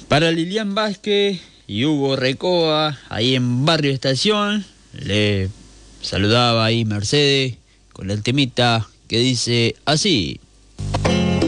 Para Lilian Vázquez y Hugo Recoba, ahí en Barrio Estación, le saludaba ahí Mercedes con el temita que dice así.